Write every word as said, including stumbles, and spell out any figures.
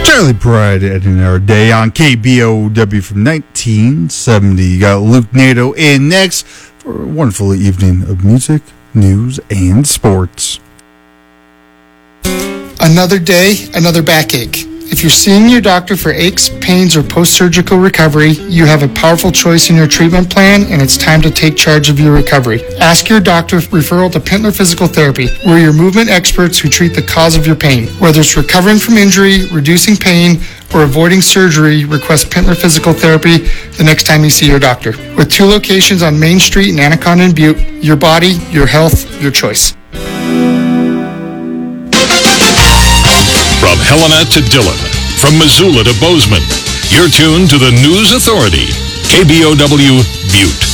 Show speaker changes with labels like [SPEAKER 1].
[SPEAKER 1] Charlie Pride ending our day on K B O W from nineteen seventy. You got Luke Nato in next for a wonderful evening of music, news, and sports.
[SPEAKER 2] Another day, another backache. If you're seeing your doctor for aches, pains, or post-surgical recovery, you have a powerful choice in your treatment plan, and it's time to take charge of your recovery. Ask your doctor for referral to Pintler Physical Therapy. We're your movement experts who treat the cause of your pain. Whether it's recovering from injury, reducing pain, or avoiding surgery, request Pintler Physical Therapy the next time you see your doctor. With two locations on Main Street in Anaconda and Butte, your body, your health, your choice.
[SPEAKER 3] From Helena to Dillon, from Missoula to Bozeman, you're tuned to the News Authority, K B O W Butte.